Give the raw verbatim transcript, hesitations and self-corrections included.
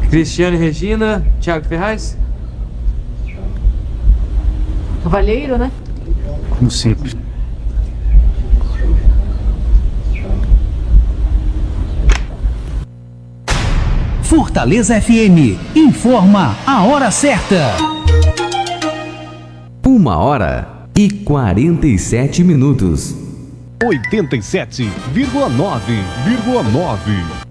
Cristiane Regina, Thiago Ferraz. Cavalheiro, né? Como sempre. Fortaleza F M informa a hora certa. Uma hora e quarenta e sete minutos. oitenta e sete vírgula nove vírgula nove